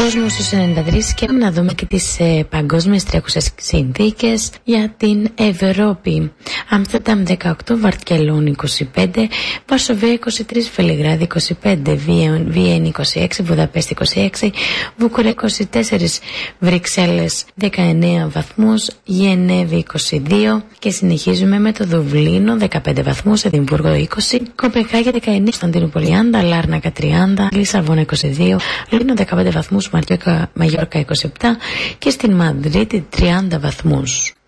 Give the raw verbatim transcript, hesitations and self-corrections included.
Κόσμος στους ενενήντα τρία και να δούμε και τις ε, παγκόσμιες τρέχουσες συνθήκες για την Ευρώπη. Άμστερνταμ δεκαοκτώ, Βαρκελόνη είκοσι πέντε, Βαρσοβία είκοσι τρία, Βελιγράδι είκοσι πέντε, Βιέννη είκοσι έξι, Βουδαπέστη είκοσι έξι, Βούκουρε είκοσι τέσσερα, Βρυξέλλες δεκαεννέα βαθμούς, Γενέβη είκοσι δύο και συνεχίζουμε με το Δουβλίνο δεκαπέντε βαθμούς, Εδιμβούργο είκοσι, Κοπενχάγη δεκαεννέα, Κωνσταντινούπολη τριάντα, Λάρνακα τριάντα, Λισαβόνα είκοσι δύο, Λίνο δεκαπέντε βαθμούς, Μαγιόρκα είκοσι επτά και στην Μαδρίτη τριάντα βαθμούς.